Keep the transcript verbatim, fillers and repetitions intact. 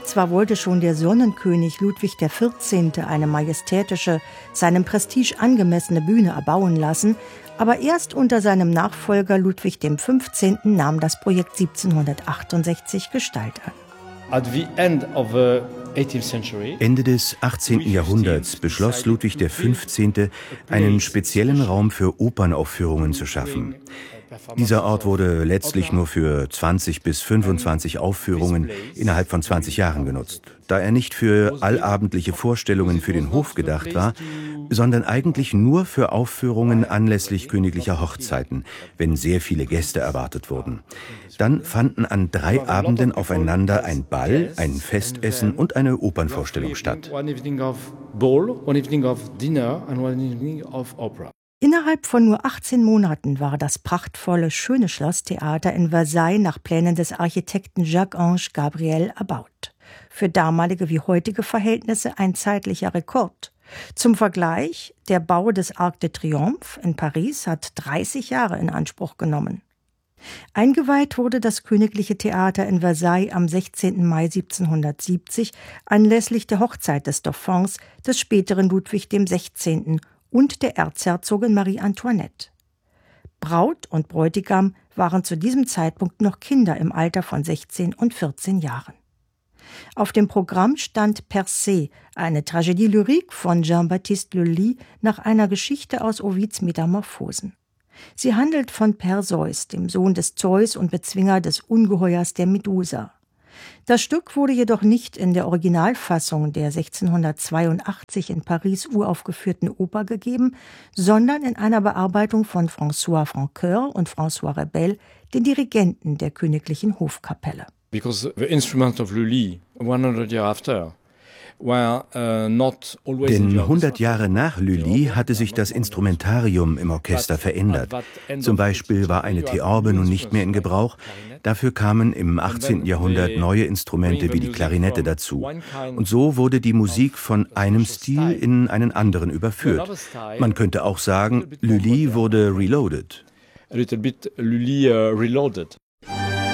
Zwar wollte schon der Sonnenkönig Ludwig der Vierzehnte eine majestätische, seinem Prestige angemessene Bühne erbauen lassen, aber erst unter seinem Nachfolger Ludwig dem Fünfzehnten nahm das Projekt siebzehnhundertachtundsechzig Gestalt an. Ende des achtzehnten Jahrhunderts beschloss Ludwig der Fünfzehnte, einen speziellen Raum für Opernaufführungen zu schaffen. Dieser Ort wurde letztlich nur für zwanzig bis fünfundzwanzig Aufführungen innerhalb von zwanzig Jahren genutzt, da er nicht für allabendliche Vorstellungen für den Hof gedacht war, sondern eigentlich nur für Aufführungen anlässlich königlicher Hochzeiten, wenn sehr viele Gäste erwartet wurden. Dann fanden an drei Abenden aufeinander ein Ball, ein Festessen und eine Opernvorstellung statt. Innerhalb von nur achtzehn Monaten war das prachtvolle, schöne Schlosstheater in Versailles nach Plänen des Architekten Jacques-Ange Gabriel erbaut. Für damalige wie heutige Verhältnisse ein zeitlicher Rekord. Zum Vergleich, der Bau des Arc de Triomphe in Paris hat dreißig Jahre in Anspruch genommen. Eingeweiht wurde das Königliche Theater in Versailles am sechzehnten Mai siebzehnhundertsiebzig anlässlich der Hochzeit des Dauphins, des späteren Ludwig dem Sechzehnten und der Erzherzogin Marie Antoinette. Braut und Bräutigam waren zu diesem Zeitpunkt noch Kinder im Alter von sechzehn und vierzehn Jahren. Auf dem Programm stand Persée, eine Tragödie lyrique von Jean-Baptiste Lully nach einer Geschichte aus Ovids Metamorphosen. Sie handelt von Perseus, dem Sohn des Zeus und Bezwinger des Ungeheuers der Medusa. Das Stück wurde jedoch nicht in der Originalfassung der sechzehnhundertzweiundachtzig in Paris uraufgeführten Oper gegeben, sondern in einer Bearbeitung von François Francoeur und François Rebel, den Dirigenten der königlichen Hofkapelle. Because the instrument of Lully, hundred years after, Denn hundert Jahre nach Lully hatte sich das Instrumentarium im Orchester verändert. Zum Beispiel war eine Theorbe nun nicht mehr in Gebrauch. Dafür kamen im achtzehnten Jahrhundert neue Instrumente wie die Klarinette dazu. Und so wurde die Musik von einem Stil in einen anderen überführt. Man könnte auch sagen, Lully wurde reloaded. A little bit Lully uh, reloaded.